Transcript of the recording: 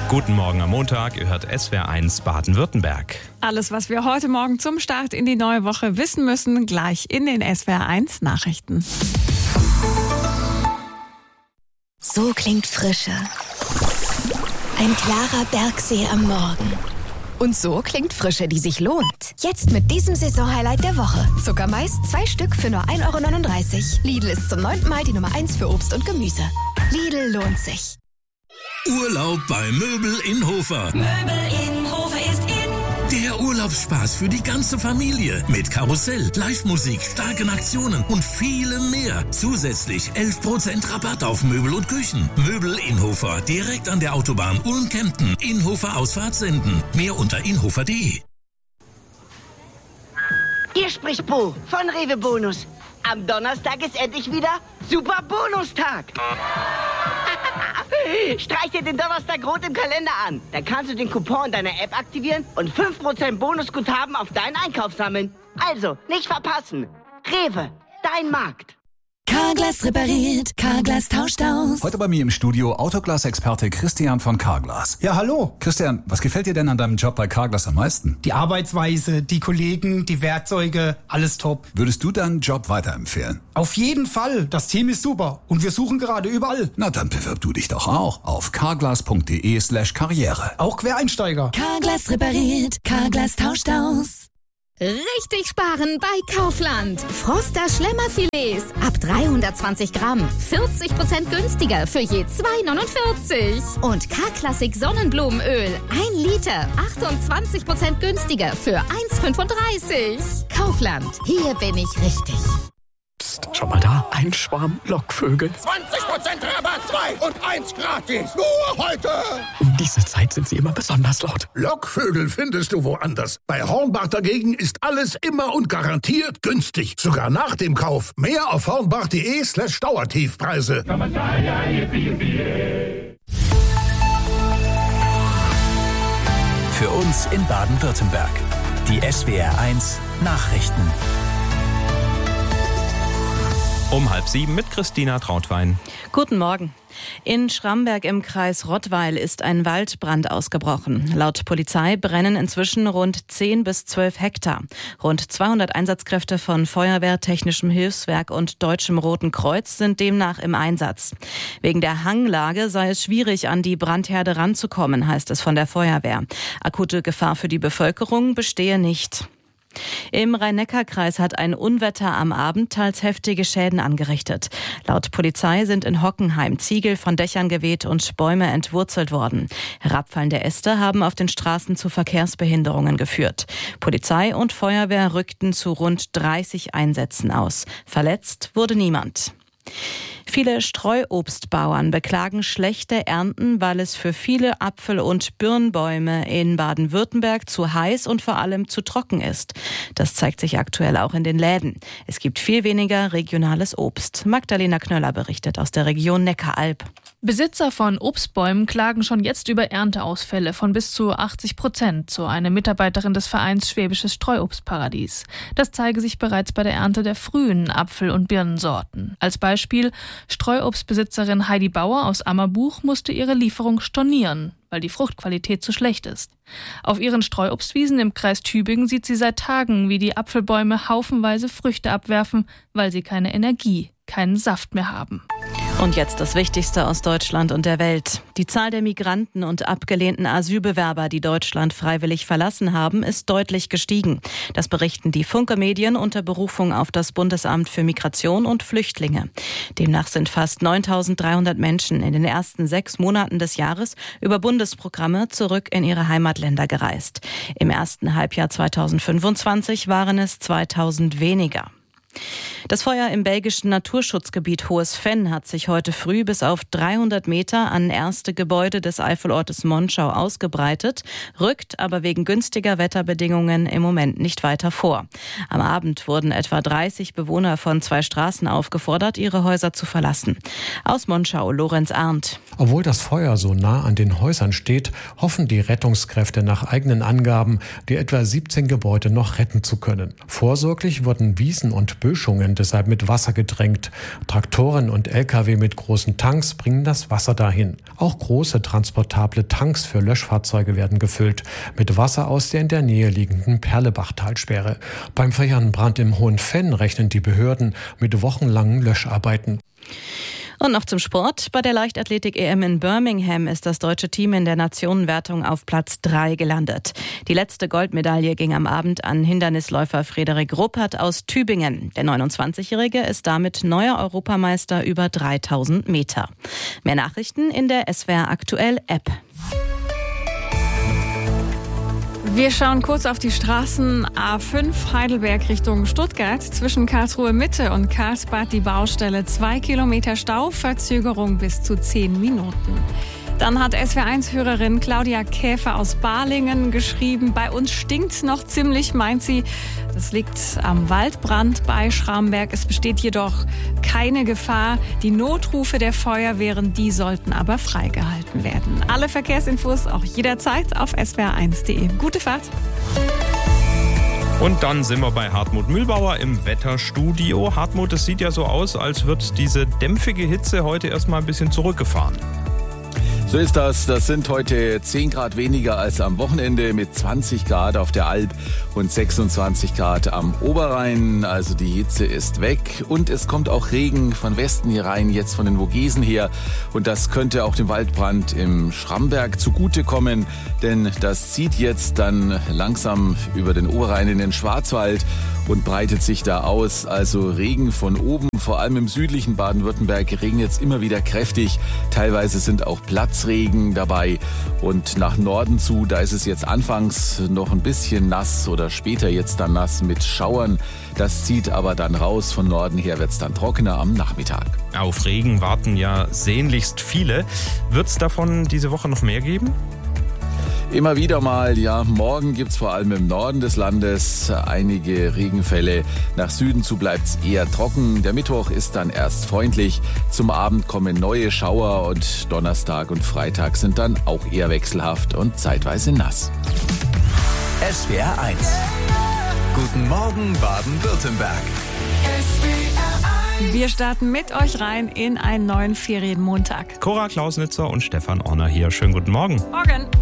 Guten Morgen am Montag, ihr hört SWR1 Baden-Württemberg. Alles, was wir heute Morgen zum Start in die neue Woche wissen müssen, gleich in den SWR1 Nachrichten. So klingt Frische. Ein klarer Bergsee am Morgen. Und so klingt Frische, die sich lohnt. Jetzt mit diesem Saisonhighlight der Woche. Zuckermais 2 Stück für nur 1,39 €. Lidl ist zum 9. Mal die Nummer 1 für Obst und Gemüse. Lidl lohnt sich. Urlaub bei Möbel in Hofer. Möbel in Hofer ist in. Der Urlaubsspaß für die ganze Familie. Mit Karussell, Live-Musik, starken Aktionen und vielem mehr. Zusätzlich 11% Rabatt auf Möbel und Küchen. Möbel in Hofer, direkt an der Autobahn Ulm-Kempten. Inhofer Ausfahrt senden. Mehr unter inhofer.de. Hier spricht Bo von Rewe Bonus. Am Donnerstag ist endlich wieder Super Bonustag. Streich dir den Donnerstag rot im Kalender an. Dann kannst du den Coupon in deiner App aktivieren und 5% Bonusguthaben auf deinen Einkauf sammeln. Also, nicht verpassen. Rewe, dein Markt. Carglass repariert, Carglass tauscht aus. Heute bei mir im Studio Autoglas-Experte Christian von Carglass. Ja, hallo. Christian, was gefällt dir denn an deinem Job bei Carglass am meisten? Die Arbeitsweise, die Kollegen, die Werkzeuge, alles top. Würdest du deinen Job weiterempfehlen? Auf jeden Fall. Das Team ist super. Und wir suchen gerade überall. Na, dann bewirb du dich doch auch auf carglass.de/karriere. Auch Quereinsteiger. Carglass repariert, Carglass tauscht aus. Richtig sparen bei Kaufland. Froster Schlemmerfilets ab 320 Gramm. 40% günstiger für je 2,49 €. Und K-Klassik Sonnenblumenöl 1 Liter. 28% günstiger für 1,35 €. Kaufland. Hier bin ich richtig. Psst, schau mal da. Ein Schwarm Lockvögel. 20% Rabatt, 2 und 1 gratis. Nur heute. Um diese Zeit sind sie immer besonders laut. Lockvögel findest du woanders. Bei Hornbach dagegen ist alles immer und garantiert günstig. Sogar nach dem Kauf. Mehr auf hornbach.de/Dauertiefpreise. Für uns in Baden-Württemberg. Die SWR1 Nachrichten. Um 6:30 mit Christina Trautwein. Guten Morgen. In Schramberg im Kreis Rottweil ist ein Waldbrand ausgebrochen. Laut Polizei brennen inzwischen rund 10 bis 12 Hektar. Rund 200 Einsatzkräfte von Feuerwehr, Technischem Hilfswerk und Deutschem Roten Kreuz sind demnach im Einsatz. Wegen der Hanglage sei es schwierig, an die Brandherde ranzukommen, heißt es von der Feuerwehr. Akute Gefahr für die Bevölkerung bestehe nicht. Im Rhein-Neckar-Kreis hat ein Unwetter am Abend teils heftige Schäden angerichtet. Laut Polizei sind in Hockenheim Ziegel von Dächern geweht und Bäume entwurzelt worden. Herabfallende Äste haben auf den Straßen zu Verkehrsbehinderungen geführt. Polizei und Feuerwehr rückten zu rund 30 Einsätzen aus. Verletzt wurde niemand. Viele Streuobstbauern beklagen schlechte Ernten, weil es für viele Apfel- und Birnbäume in Baden-Württemberg zu heiß und vor allem zu trocken ist. Das zeigt sich aktuell auch in den Läden. Es gibt viel weniger regionales Obst. Magdalena Knöller berichtet aus der Region Neckaralb. Besitzer von Obstbäumen klagen schon jetzt über Ernteausfälle von bis zu 80%, so eine Mitarbeiterin des Vereins Schwäbisches Streuobstparadies. Das zeige sich bereits bei der Ernte der frühen Apfel- und Birnensorten. Als Beispiel, Streuobstbesitzerin Heidi Bauer aus Ammerbuch musste ihre Lieferung stornieren, weil die Fruchtqualität zu schlecht ist. Auf ihren Streuobstwiesen im Kreis Tübingen sieht sie seit Tagen, wie die Apfelbäume haufenweise Früchte abwerfen, weil sie keine Energie, keinen Saft mehr haben. Und jetzt das Wichtigste aus Deutschland und der Welt. Die Zahl der Migranten und abgelehnten Asylbewerber, die Deutschland freiwillig verlassen haben, ist deutlich gestiegen. Das berichten die Funke-Medien unter Berufung auf das Bundesamt für Migration und Flüchtlinge. Demnach sind fast 9.300 Menschen in den ersten 6 Monaten des Jahres über Bundesprogramme zurück in ihre Heimatländer gereist. Im ersten Halbjahr 2025 waren es 2.000 weniger. Das Feuer im belgischen Naturschutzgebiet Hohes Venn hat sich heute früh bis auf 300 Meter an erste Gebäude des Eifelortes Monschau ausgebreitet, rückt aber wegen günstiger Wetterbedingungen im Moment nicht weiter vor. Am Abend wurden etwa 30 Bewohner von 2 Straßen aufgefordert, ihre Häuser zu verlassen. Aus Monschau, Lorenz Arndt. Obwohl das Feuer so nah an den Häusern steht, hoffen die Rettungskräfte nach eigenen Angaben, die etwa 17 Gebäude noch retten zu können. Vorsorglich wurden Wiesen und und Böschungen deshalb mit Wasser gedrängt. Traktoren und Lkw mit großen Tanks bringen das Wasser dahin. Auch große transportable Tanks für Löschfahrzeuge werden gefüllt mit Wasser aus der in der Nähe liegenden Perlebachtalsperre. Beim verheerenden Brand im Hohenfenn rechnen die Behörden mit wochenlangen Löscharbeiten. Und noch zum Sport. Bei der Leichtathletik-EM in Birmingham ist das deutsche Team in der Nationenwertung auf Platz 3 gelandet. Die letzte Goldmedaille ging am Abend an Hindernisläufer Frederik Ruppert aus Tübingen. Der 29-Jährige ist damit neuer Europameister über 3000 Meter. Mehr Nachrichten in der SWR Aktuell App. Wir schauen kurz auf die Straßen. A5 Heidelberg Richtung Stuttgart. Zwischen Karlsruhe Mitte und Karlsbad die Baustelle. 2 Kilometer Stau, Verzögerung bis zu 10 Minuten. Dann hat SWR1-Hörerin Claudia Käfer aus Balingen geschrieben, bei uns stinkt's noch ziemlich, meint sie. Das liegt am Waldbrand bei Schramberg. Es besteht jedoch keine Gefahr. Die Notrufe der Feuerwehren, die sollten aber freigehalten werden. Alle Verkehrsinfos auch jederzeit auf swr1.de. Gute Fahrt! Und dann sind wir bei Hartmut Mühlbauer im Wetterstudio. Hartmut, es sieht ja so aus, als wird diese dämpfige Hitze heute erstmal ein bisschen zurückgefahren. So ist das. Das sind heute 10 Grad weniger als am Wochenende mit 20 Grad auf der Alp und 26 Grad am Oberrhein. Also die Hitze ist weg und es kommt auch Regen von Westen hier rein, jetzt von den Vogesen her. Und das könnte auch dem Waldbrand im Schramberg zugutekommen, denn das zieht jetzt dann langsam über den Oberrhein in den Schwarzwald und breitet sich da aus. Also Regen von oben, vor allem im südlichen Baden-Württemberg regnet es immer wieder kräftig. Teilweise sind auch Platzregen dabei und nach Norden zu, da ist es jetzt anfangs noch ein bisschen nass oder später jetzt dann nass mit Schauern. Das zieht aber dann raus. Von Norden her wird es dann trockener am Nachmittag. Auf Regen warten ja sehnlichst viele. Wird es davon diese Woche noch mehr geben? Immer wieder mal, ja. Morgen gibt's vor allem im Norden des Landes einige Regenfälle. Nach Süden zu bleibt's eher trocken. Der Mittwoch ist dann erst freundlich. Zum Abend kommen neue Schauer und Donnerstag und Freitag sind dann auch eher wechselhaft und zeitweise nass. SWR 1. Guten Morgen Baden-Württemberg. Wir starten mit euch rein in einen neuen Ferienmontag. Cora Klausnitzer und Stefan Orner hier. Schönen guten Morgen. Morgen.